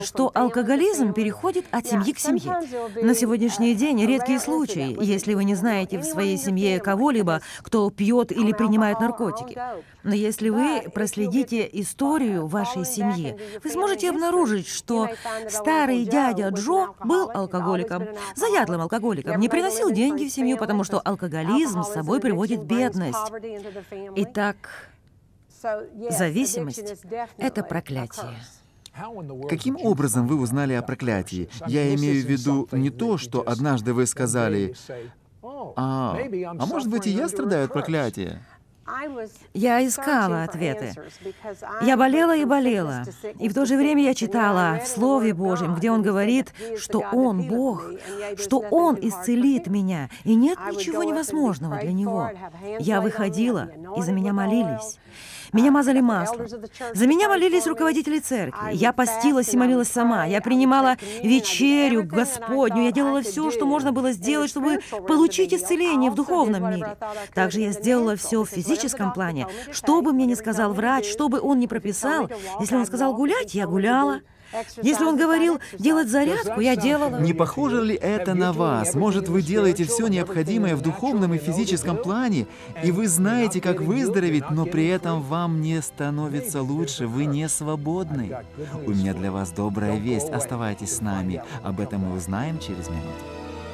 что алкоголизм переходит от семьи к семье. На сегодняшний день редкие случаи, если вы не знаете в своей семье кого-либо, кто пьет или принимает наркотики. Но если вы проследите историю вашей семьи, вы сможете обнаружить, что старый дядя Джо был алкоголиком, заядлым алкоголиком, не приносил деньги в семью, потому что алкоголизм с собой приводит бедность. Итак, зависимость — это проклятие. Каким образом вы узнали о проклятии? Я имею в виду не то, что однажды вы сказали: может быть, и я страдаю от проклятия. Я искала ответы. Я болела и болела. И в то же время я читала в Слове Божьем, где Он говорит, что Он Бог, что Он исцелит меня, и нет ничего невозможного для Него. Я выходила, и за меня молились. Меня мазали маслом. За меня молились руководители церкви. Я постилась и молилась сама. Я принимала вечерю Господню. Я делала все, что можно было сделать, чтобы получить исцеление в духовном мире. Также я сделала все в физическом плане. Что бы мне ни сказал врач, что бы он ни прописал, если он сказал гулять, я гуляла. Если он говорил делать зарядку, я делала. Не похоже ли это на вас? Может, вы делаете все необходимое в духовном и физическом плане, и вы знаете, как выздороветь, но при этом вам не становится лучше, вы не свободны? У меня для вас добрая весть. Оставайтесь с нами. Об этом мы узнаем через минуту.